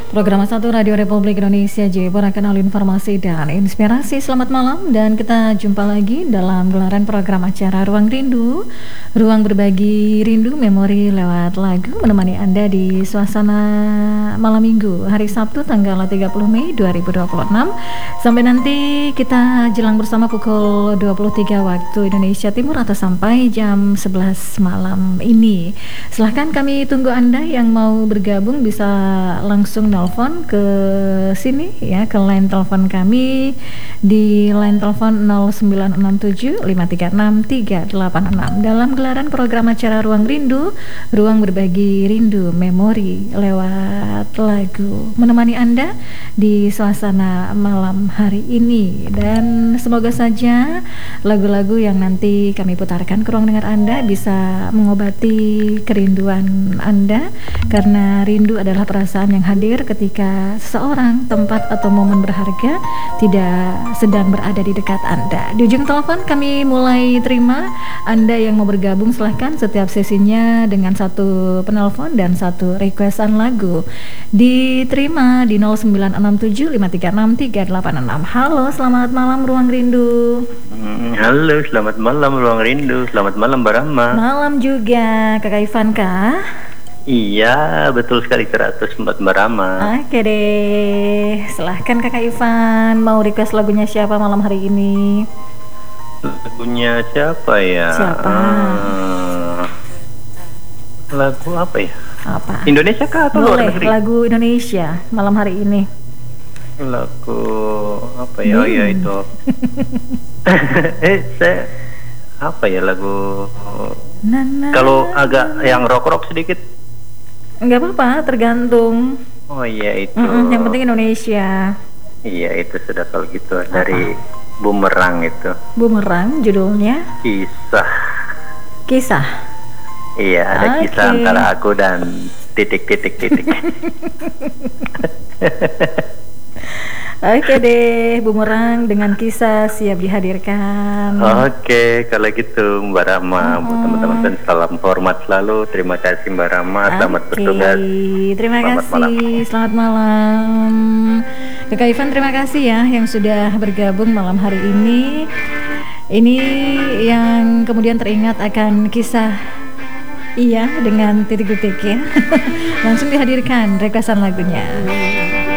Program 1 Radio Republik Indonesia Jayapura, kanal informasi dan inspirasi. Selamat malam dan kita jumpa lagi dalam gelaran program acara Ruang Rindu. Ruang berbagi rindu memori lewat lagu, menemani Anda di suasana malam minggu hari Sabtu tanggal 30 Mei 2026. Sampai nanti kita jelang bersama pukul 23 waktu Indonesia Timur atau sampai jam 11 malam ini. Silahkan kami tunggu Anda yang mau bergabung, bisa langsung telepon ke sini ya, ke line telepon kami di line telepon 0967 536 386 dalam gelaran program acara Ruang Rindu, ruang berbagi rindu memori lewat lagu, menemani Anda di suasana malam hari ini. Dan semoga saja lagu-lagu yang nanti kami putarkan ke ruang dengar Anda bisa mengobati kerinduan Anda, karena rindu adalah perasaan yang hadir ketika seseorang, tempat, atau momen berharga tidak sedang berada di dekat Anda. Di ujung telepon kami mulai terima Anda yang mau bergabung. Silahkan, setiap sesinya dengan satu penelpon dan satu requestan lagu diterima di 0967 536 386. Halo, selamat malam Ruang Rindu. Halo, selamat malam Ruang Rindu. Selamat malam Mbak Rama. Malam juga Kakak Ivan kah? Iya, betul sekali, 104 Mbak Rama. Oke deh, silahkan Kakak Ivan, mau request lagunya siapa malam hari ini? Lagunya siapa ya? Siapa? Lagu apa ya? Apa? Indonesia kah atau luar Boleh, negeri? lagu Indonesia malam hari ini. Lagu apa ya? Oh ya itu. Saya apa ya lagu? Kalau agak yang rock sedikit. Enggak apa-apa, tergantung. Oh iya itu. Yang penting Indonesia. Iya itu sudah kalau gitu. Dari Bumerang itu. Bumerang judulnya? Kisah. Kisah. Iya, ada kisah antara aku dan titik. Oke deh, Bumerang dengan kisah siap dihadirkan. Oke, kalau gitu Mbak Rama, buat teman-teman salam hormat selalu. Terima kasih Mbak Rama, selamat bertugas. Terima kasih, selamat malam. Kakak Ivan, terima kasih ya yang sudah bergabung malam hari ini. Ini yang kemudian teringat akan kisah iya dengan titik-titik ya. Langsung dihadirkan requestan lagunya.